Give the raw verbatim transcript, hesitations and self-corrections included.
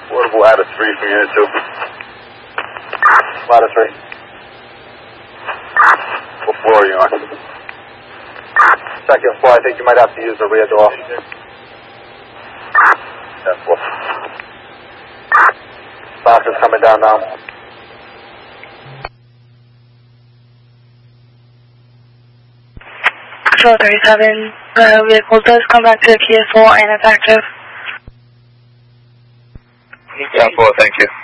Portable out of three for unit two. Out of three. What floor are you on? Second floor. I think you might have to use the rear door. Second floor. Box is coming down now. Control thirty-seven, the vehicle does come back to the P S four and it's active. ten four, thank you.